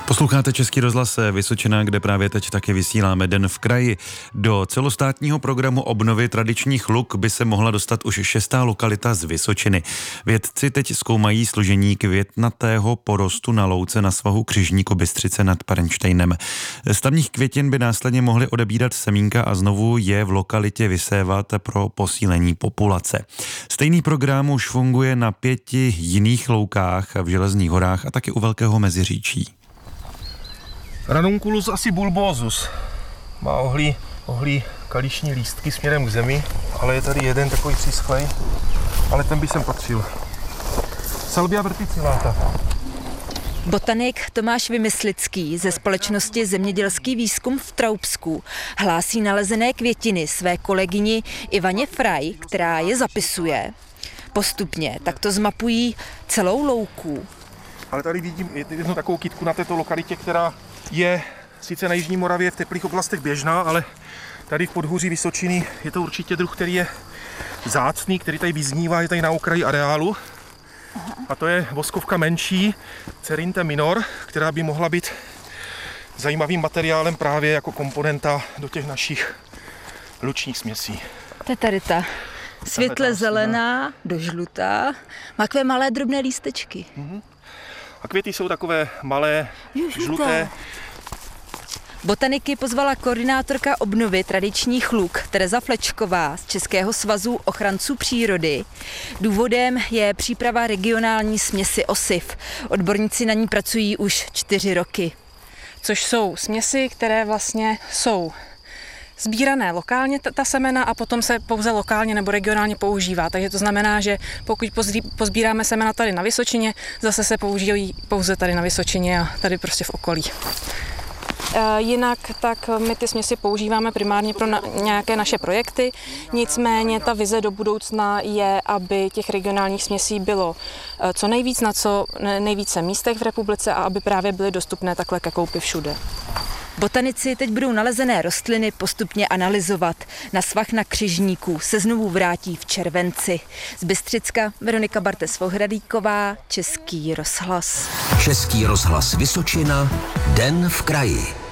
Posloucháte Český rozhlas Vysočina, kde právě teď taky vysíláme Den v kraji. Do celostátního programu obnovy tradičních luk by se mohla dostat už 6. lokalita z Vysočiny. Vědci teď zkoumají složení květnatého porostu na louce na svahu Křižníku Bystřice nad Parenštejnem. Z tamních květin by následně mohly odebírat semínka a znovu je v lokalitě vysévat pro posílení populace. Stejný program už funguje na 5 jiných loukách v Železných horách a taky u Velkého Meziříčí. Ranunculus bulbosus má ohlí kališní lístky směrem k zemi, ale je tady jeden takový přischlej, ale ten by sem patřil. Salvia verticillata. Botanik Tomáš Vymyslický ze společnosti Zemědělský výzkum v Traubsku hlásí nalezené květiny své kolegyni Ivaně Fraj, která je zapisuje. Postupně takto zmapují celou louku. Ale tady vidím jednu takovou kytku na této lokalitě, která je sice na Jižní Moravě v teplých oblastech běžná, ale tady v podhůří Vysočiny je to určitě druh, který je vzácný, který tady vyznívá, je tady na okraji areálu. A to je voskovka menší, Cerinthe minor, která by mohla být zajímavým materiálem právě jako komponenta do těch našich lučních směsí. To je tady ta světle zelená do žlutá, má takové malé drobné lístečky. A květy jsou takové malé, žluté. Botaniky pozvala koordinátorka obnovy tradičních luk Tereza Flečková z Českého svazu ochranců přírody. Důvodem je příprava regionální směsi osiv. Odborníci na ní pracují už 4 roky. Což jsou směsi, které vlastně jsou sbírané lokálně ta semena a potom se pouze lokálně nebo regionálně používá. Takže to znamená, že pokud pozbíráme semena tady na Vysočině, zase se použijí pouze tady na Vysočině a tady prostě v okolí. Jinak tak my ty směsi používáme primárně pro nějaké naše projekty, nicméně ta vize do budoucna je, aby těch regionálních směsí bylo co nejvíc na co nejvíce místech v republice a aby právě byly dostupné takhle ke koupi všude. Botanici teď budou nalezené rostliny postupně analyzovat. Na svah na Křižníku se znovu vrátí v červenci. Z Bystřicka Veronika Bartes-Vohradíková, Český rozhlas. Český rozhlas Vysočina, Den v kraji.